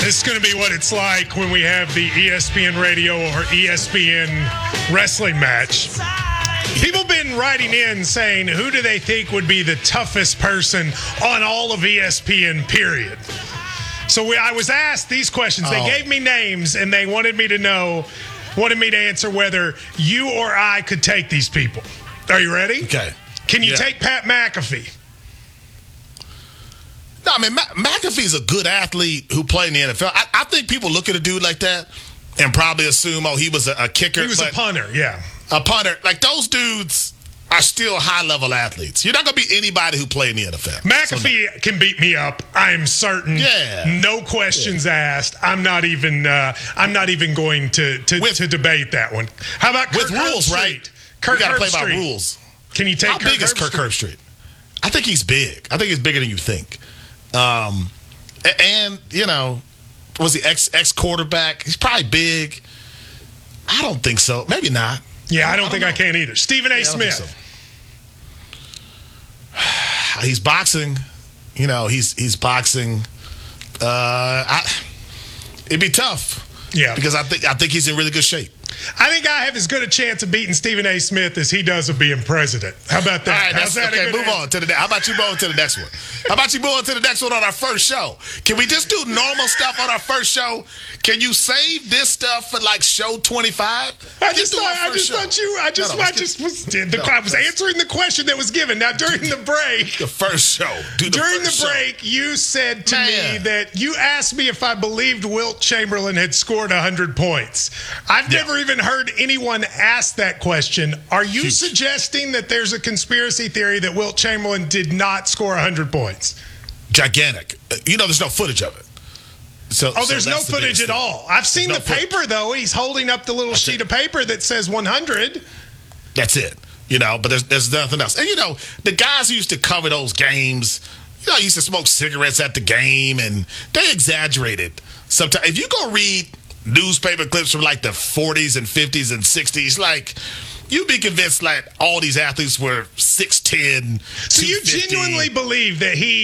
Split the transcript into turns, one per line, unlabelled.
This is going to be what it's like when we have the ESPN radio or ESPN wrestling match. People have been writing in saying, who do they think would be the toughest person on all of ESPN, period? So I was asked these questions. They gave me names, and they wanted me to answer whether you or I could take these people. Are you ready?
Okay.
Can you take Pat McAfee?
No, I mean, McAfee's a good athlete who played in the NFL. I think people look at a dude like that and probably assume, he was a kicker.
He was a punter, yeah.
A punter. Like, those dudes are still high-level athletes. You're not going to be anybody who played in the NFL.
McAfee can beat me up, I'm certain.
Yeah.
No questions asked. I'm not even going to debate that one. How about Kirk
with rules,
Herbstreit?
right?
Kirk
You got to play
Herbstreit.
by rules.
Can you take
How big is Kirk Herbstreit? I think he's big. I think he's bigger than you think. And, was he ex-quarterback? He's probably big. I don't think so. Maybe not.
Yeah, I don't think I can either. Stephen A. Smith.
So. He's boxing. He's boxing. It'd be tough.
Yeah.
Because I think he's in really good shape.
I think I have as good a chance of beating Stephen A. Smith as he does of being president. How about that?
All right, okay, move on to the next. How about you move on to the next one? How about you move on to the next one on our first show? Can we just do normal stuff on our first show? Can you save this stuff for like show 25?
I was answering the question that was given. Now, during the break,
the first show.
During the break, you said to me that you asked me if I believed Wilt Chamberlain had scored 100 points. I've never even heard anyone ask that question. Are you suggesting that there's a conspiracy theory that Wilt Chamberlain did not score 100 points?
Gigantic. There's no footage of it.
There's no footage at all. I've seen the paper, though. He's holding up the little sheet of paper that says 100.
That's it. But there's nothing else. And, the guys who used to cover those games, used to smoke cigarettes at the game, and they exaggerated. Sometimes, if you go read newspaper clips from like the 40s and 50s and 60s, like, you'd be convinced like all these athletes were 6'10".
So you genuinely believe that he